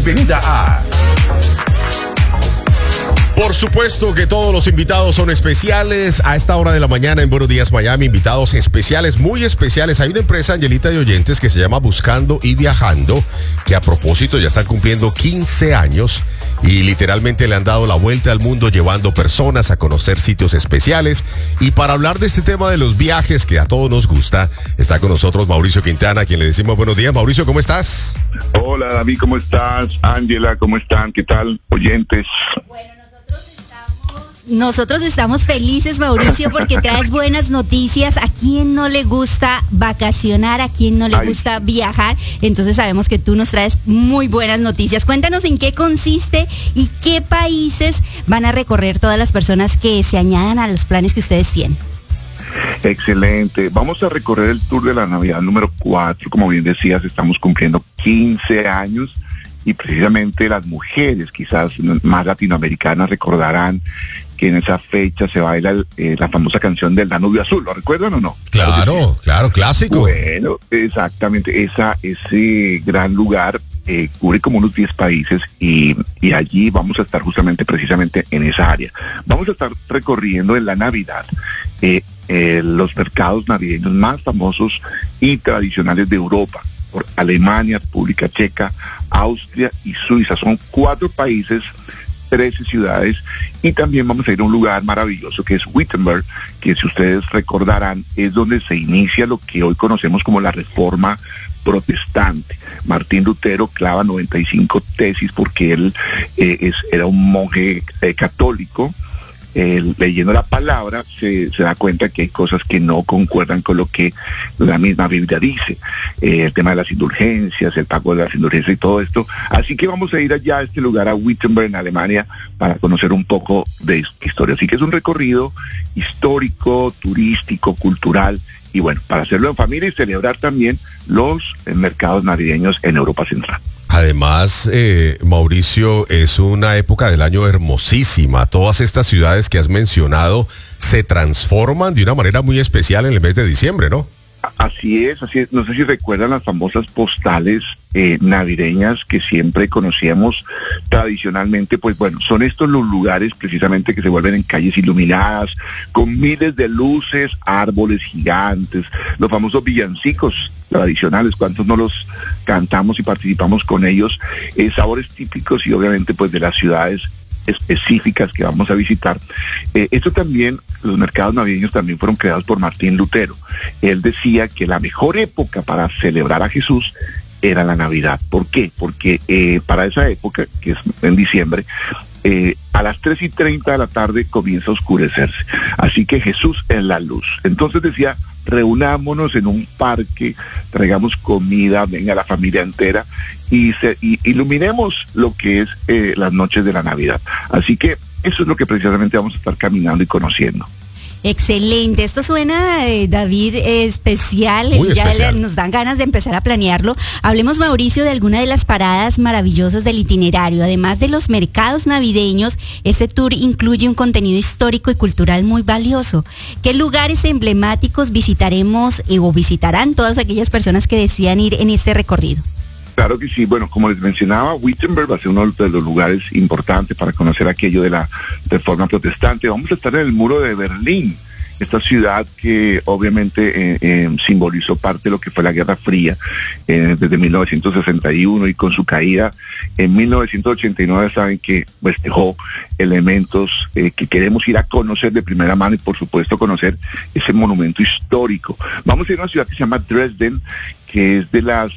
bienvenida a... Por supuesto que todos los invitados son especiales a esta hora de la mañana en Buenos Días Miami. Invitados especiales, muy especiales. Hay una empresa, Angelita y oyentes, que se llama Buscando y Viajando, que a propósito ya están cumpliendo 15 años y literalmente le han dado la vuelta al mundo llevando personas a conocer sitios especiales. Y para hablar de este tema de los viajes que a todos nos gusta, está con nosotros Mauricio Quintana, a quien le decimos buenos días. Mauricio, ¿cómo estás? Hola David, ¿cómo estás? Ángela, ¿cómo están? ¿Qué tal, oyentes? Bueno, nosotros estamos felices, Mauricio, porque traes buenas noticias. ¿A quién no le gusta vacacionar? ¿A quién no le gusta viajar? Entonces sabemos que tú nos traes muy buenas noticias. Cuéntanos en qué consiste y qué países van a recorrer todas las personas que se añadan a los planes que ustedes tienen. Excelente. Vamos a recorrer el Tour de la Navidad número 4. Como bien decías, estamos cumpliendo 15 años. Y precisamente las mujeres, quizás más latinoamericanas, recordarán que en esa fecha se baila la famosa canción del Danubio Azul. ¿Lo recuerdan o no? Claro, claro, clásico. Bueno, exactamente. Ese gran lugar cubre como unos 10 países y allí vamos a estar precisamente en esa área. Vamos a estar recorriendo en la Navidad los mercados navideños más famosos y tradicionales de Europa. Por Alemania, República Checa, Austria y Suiza. Son 4 países, 13 ciudades, y también vamos a ir a un lugar maravilloso que es Wittenberg, que si ustedes recordarán es donde se inicia lo que hoy conocemos como la Reforma Protestante. Martín Lutero clava 95 tesis porque él era un monje católico. Leyendo la palabra se da cuenta que hay cosas que no concuerdan con lo que la misma Biblia dice, el tema de las indulgencias, el pago de las indulgencias y todo esto. Así que vamos a ir allá a este lugar, a Wittenberg, en Alemania, para conocer un poco de historia. Así que es un recorrido histórico, turístico, cultural, y bueno, para hacerlo en familia y celebrar también los mercados navideños en Europa Central. Además, Mauricio, es una época del año hermosísima. Todas estas ciudades que has mencionado se transforman de una manera muy especial en el mes de diciembre, ¿no? Así es. No sé si recuerdan las famosas postales navideñas que siempre conocíamos tradicionalmente. Pues bueno, son estos los lugares precisamente que se vuelven en calles iluminadas, con miles de luces, árboles gigantes, los famosos villancicos tradicionales, cuántos no los cantamos y participamos con ellos, sabores típicos y obviamente pues de las ciudades específicas que vamos a visitar. Esto también, los mercados navideños también fueron creados por Martín Lutero. Él decía que la mejor época para celebrar a Jesús era la Navidad. ¿Por qué? Porque para esa época, que es en diciembre, a las 3:30 de la tarde comienza a oscurecerse. Así que Jesús es la luz. Entonces decía, reunámonos en un parque, traigamos comida, venga la familia entera y iluminemos lo que es las noches de la Navidad. Así que eso es lo que precisamente vamos a estar caminando y conociendo. Excelente, esto suena, David, especial. Muy ya especial. nos dan ganas de empezar a planearlo. Hablemos, Mauricio, de alguna de las paradas maravillosas del itinerario. Además de los mercados navideños, este tour incluye un contenido histórico y cultural muy valioso. ¿Qué lugares emblemáticos visitaremos o visitarán todas aquellas personas que decidan ir en este recorrido? Claro que sí. Bueno, como les mencionaba, Wittenberg va a ser uno de los lugares importantes para conocer aquello de la Reforma Protestante. Vamos a estar en el Muro de Berlín, esta ciudad que obviamente simbolizó parte de lo que fue la Guerra Fría desde 1961, y con su caída en 1989 saben que pues dejó elementos que queremos ir a conocer de primera mano y por supuesto conocer ese monumento histórico. Vamos a ir a una ciudad que se llama Dresden, que es de las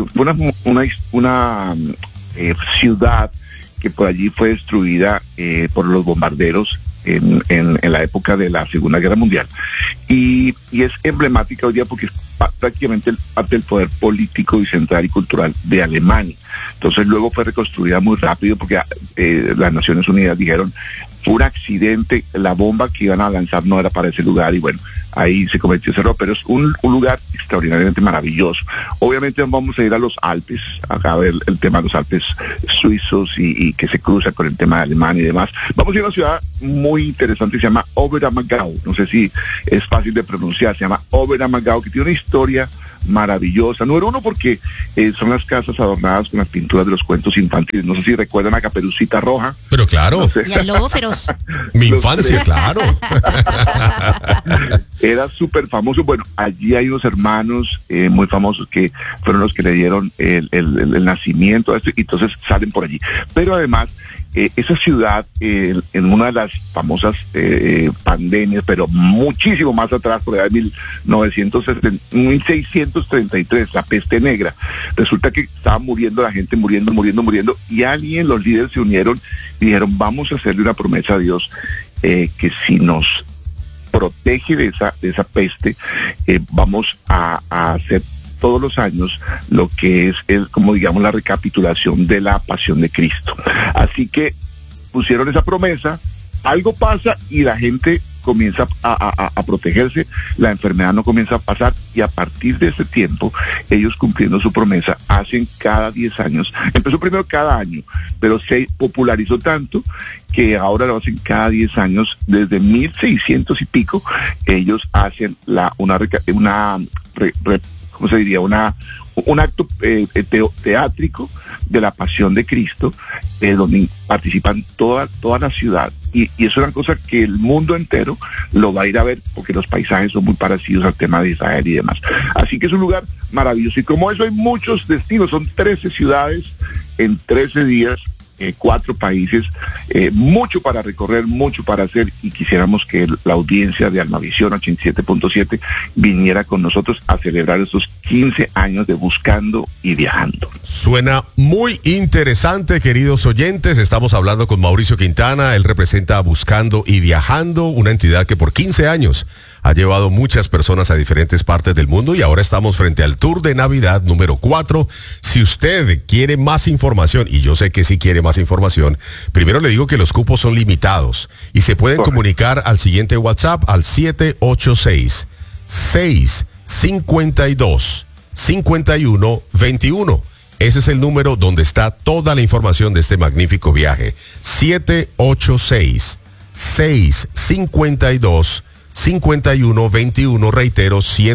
una ciudad que por allí fue destruida por los bombarderos en la época de la Segunda Guerra Mundial, y es emblemática hoy día porque es prácticamente parte del poder político y central y cultural de Alemania. Entonces luego fue reconstruida muy rápido porque las Naciones Unidas dijeron fue un accidente, la bomba que iban a lanzar no era para ese lugar, y bueno, ahí se cometió ese error, pero es un lugar extraordinariamente maravilloso. Obviamente vamos a ir a los Alpes, acá a ver el tema de los Alpes suizos y que se cruza con el tema de Alemania y demás. Vamos a ir a una ciudad muy interesante, se llama Oberammergau, no sé si es fácil de pronunciar, se llama Oberammergau, que tiene una historia maravillosa. Número uno, porque son las casas adornadas con las pinturas de los cuentos infantiles. No sé si recuerdan a Caperucita Roja. Pero claro. No sé. Y al lobo feroz. Mi infancia, claro. Era súper famoso. Bueno, allí hay unos hermanos muy famosos que fueron los que le dieron el nacimiento a esto, y entonces salen por allí. Pero además, esa ciudad, en una de las famosas pandemias, pero muchísimo más atrás, por allá de 1633, la peste negra, resulta que estaba muriendo la gente, muriendo, y alguien, los líderes se unieron y dijeron, vamos a hacerle una promesa a Dios, que si nos protege de esa peste, vamos a hacer todos los años lo que es como digamos la recapitulación de la pasión de Cristo. Así que pusieron esa promesa, algo pasa y la gente comienza a protegerse, la enfermedad no comienza a pasar, y a partir de ese tiempo, ellos cumpliendo su promesa, hacen cada 10 años, empezó primero cada año, pero se popularizó tanto que ahora lo hacen cada 10 años, desde 1600 y pico, ellos hacen ¿cómo se diría? Un acto teátrico de la pasión de Cristo, donde participan toda la ciudad. Y es una cosa que el mundo entero lo va a ir a ver, porque los paisajes son muy parecidos al tema de Israel y demás. Así que es un lugar maravilloso. Y como eso hay muchos destinos, son 13 ciudades en 13 días, 4 países, mucho para recorrer, mucho para hacer, y quisiéramos que la audiencia de Almavisión 87.7 viniera con nosotros a celebrar estos 15 años de Buscando y Viajando. Suena muy interesante, queridos oyentes. Estamos hablando con Mauricio Quintana. Él representa a Buscando y Viajando, una entidad que por 15 años ha llevado muchas personas a diferentes partes del mundo, y ahora estamos frente al Tour de Navidad número 4. Si usted quiere más información, y yo sé que sí quiere más información, primero le digo que los cupos son limitados y se pueden comunicar al siguiente WhatsApp, al 786-652-5121. Ese es el número donde está toda la información de este magnífico viaje. 786-652-5121, reitero,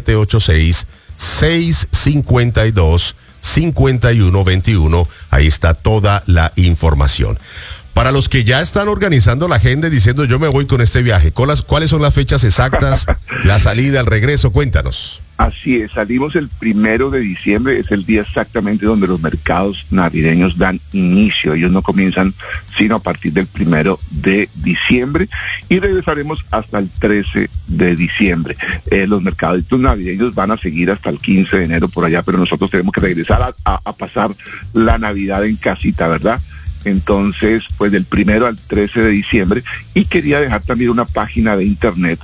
786-652-5121, ahí está toda la información. Para los que ya están organizando la agenda y diciendo yo me voy con este viaje, ¿cuáles son las fechas exactas, la salida, el regreso? Cuéntanos. Así es, salimos el 1 de diciembre, es el día exactamente donde los mercados navideños dan inicio. Ellos no comienzan sino a partir del 1 de diciembre, y regresaremos hasta el 13 de diciembre. Los mercados navideños van a seguir hasta el 15 de enero por allá, pero nosotros tenemos que regresar a pasar la Navidad en casita, ¿verdad? Entonces, pues del 1 al 13 de diciembre, y quería dejar también una página de internet,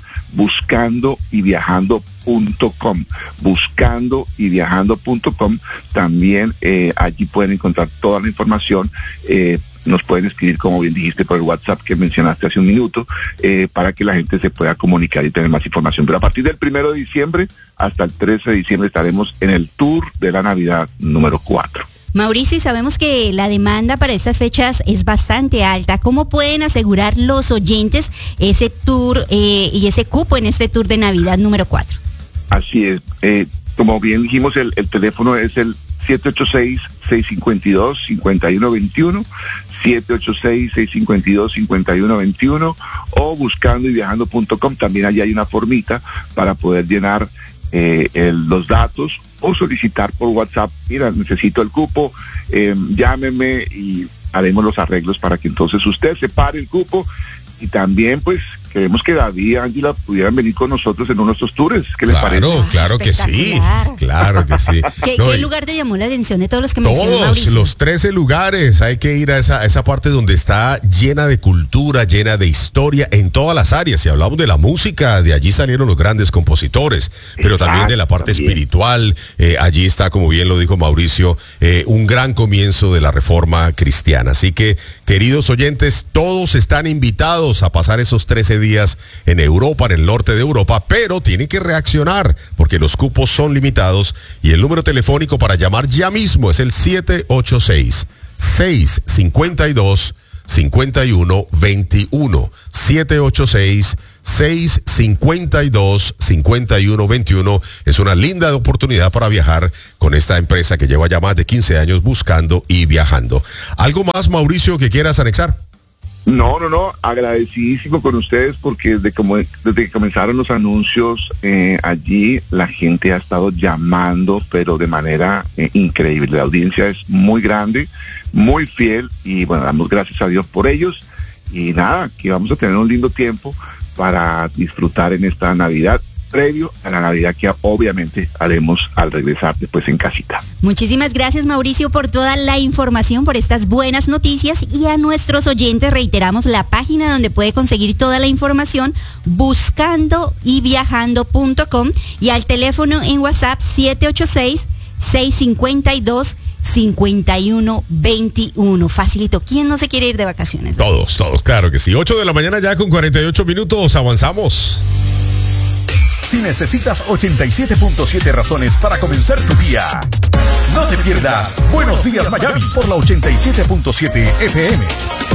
buscandoyviajando.com, buscandoyviajando.com. También allí pueden encontrar toda la información. Nos pueden escribir, como bien dijiste, por el WhatsApp que mencionaste hace un minuto, para que la gente se pueda comunicar y tener más información. Pero a partir del 1 de diciembre hasta el 13 de diciembre estaremos en el Tour de la Navidad número 4. Mauricio, y sabemos que la demanda para estas fechas es bastante alta. ¿Cómo pueden asegurar los oyentes ese tour y ese cupo en este Tour de Navidad número 4? Así es. Como bien dijimos, el teléfono es el 786-652-5121, 786-652-5121, o buscandoyviajando.com. También allí hay una formita para poder llenar los datos, o solicitar por WhatsApp, mira, necesito el cupo, llámeme y haremos los arreglos para que entonces usted separe el cupo. Y también pues queremos que David y Ángela pudieran venir con nosotros en uno de estos tours. ¿Qué les parece? Claro que sí. Claro que sí. ¿Qué lugar te llamó la atención de todos los que mencionó Mauricio? Todos los 13 lugares. Hay que ir a esa parte donde está llena de cultura, llena de historia en todas las áreas. Si hablamos de la música, de allí salieron los grandes compositores, pero también de la parte espiritual. Allí está, como bien lo dijo Mauricio, un gran comienzo de la reforma cristiana. Así que, queridos oyentes, todos están invitados a pasar esos 13 días en Europa, en el norte de Europa, pero tienen que reaccionar porque los cupos son limitados, y el número telefónico para llamar ya mismo es el 786-652-5121, 786 652-5121. Es una linda oportunidad para viajar con esta empresa que lleva ya más de 15 años buscando y viajando. ¿Algo más, Mauricio, que quieras anexar? No, agradecidísimo con ustedes porque desde que comenzaron los anuncios allí la gente ha estado llamando, pero de manera increíble. La audiencia es muy grande, muy fiel y bueno, damos gracias a Dios por ellos y nada, que vamos a tener un lindo tiempo para disfrutar en esta Navidad, previo a la Navidad que obviamente haremos al regresar después en casita. Muchísimas gracias, Mauricio, por toda la información, por estas buenas noticias, y a nuestros oyentes reiteramos la página donde puede conseguir toda la información, buscandoyviajando.com, y al teléfono en WhatsApp 786-652-5121. Facilito. ¿Quién no se quiere ir de vacaciones? Todos, claro que sí. 8 de la mañana ya con 48 minutos, avanzamos. Si necesitas 87.7 razones para comenzar tu día, no te pierdas Buenos Días Miami por la 87.7 FM.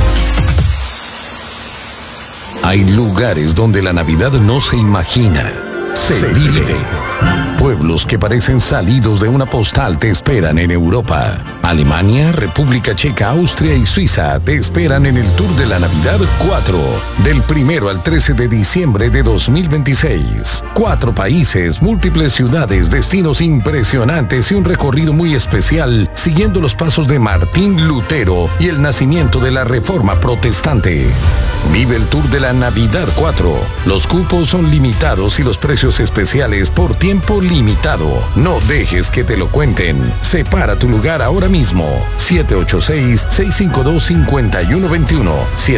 Hay lugares donde la Navidad no se imagina, se vive. Pueblos que parecen salidos de una postal te esperan en Europa. Alemania, República Checa, Austria y Suiza te esperan en el Tour de la Navidad 4, del 1 al 13 de diciembre de 2026. 4 países, múltiples ciudades, destinos impresionantes y un recorrido muy especial siguiendo los pasos de Martín Lutero y el nacimiento de la Reforma Protestante. Vive el Tour de la Navidad 4. Los cupos son limitados y los precios especiales por tiempo limitado. No dejes que te lo cuenten. Separa tu lugar ahora mismo. 786-652-5121.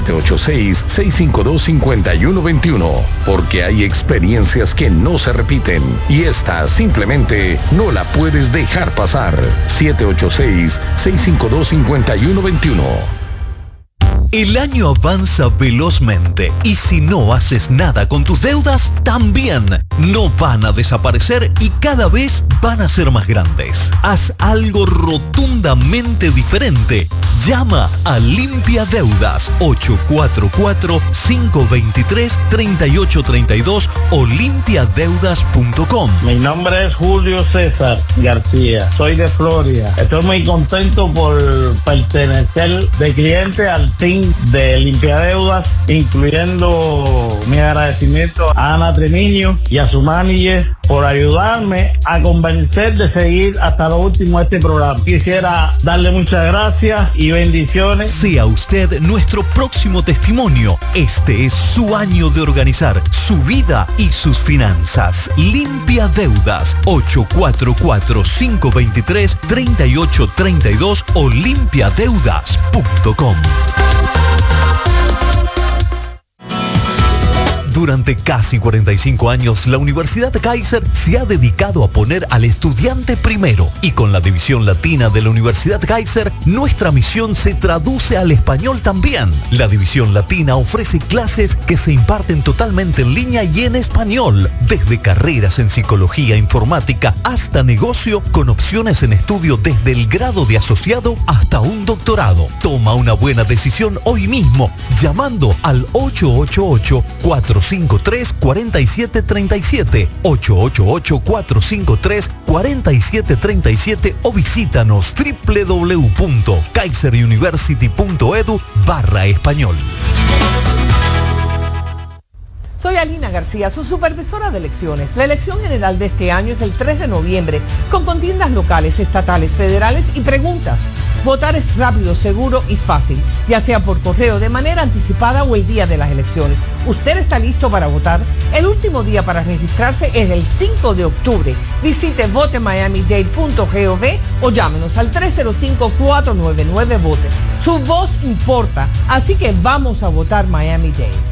786-652-5121. Porque hay experiencias que no se repiten y esta simplemente no la puedes dejar pasar. 786-652-5121. El año avanza velozmente y si no haces nada con tus deudas, también no van a desaparecer y cada vez van a ser más grandes. Haz algo rotundamente diferente. Llama a Limpia Deudas 844-523-3832 o limpiadeudas.com. Mi nombre es Julio César García, soy de Florida. Estoy muy contento por pertenecer de cliente al team de Limpia Deudas, incluyendo mi agradecimiento a Ana Tremiño y a su manager por ayudarme a convencer de seguir hasta lo último este programa. Quisiera darle muchas gracias y bendiciones. Sea usted nuestro próximo testimonio. Este es su año de organizar su vida y sus finanzas. Limpia Deudas 844-523-3832 o limpiadeudas.com. Durante casi 45 años, la Universidad Kaiser se ha dedicado a poner al estudiante primero. Y con la división latina de la Universidad Kaiser, nuestra misión se traduce al español también. La división latina ofrece clases que se imparten totalmente en línea y en español, desde carreras en psicología, informática, hasta negocio, con opciones en estudio desde el grado de asociado hasta un doctorado. Toma una buena decisión hoy mismo, llamando al 888-453-4737, 888-453-4737 o visítanos www.kaiseruniversity.edu/español. Soy Alina García, su supervisora de elecciones. La elección general de este año es el 3 de noviembre, con contiendas locales, estatales, federales y preguntas. Votar es rápido, seguro y fácil, ya sea por correo, de manera anticipada o el día de las elecciones. ¿Usted está listo para votar? El último día para registrarse es el 5 de octubre. Visite votemiamidade.gov o llámenos al 305-499-VOTE. Su voz importa, así que vamos a votar Miami-Dade.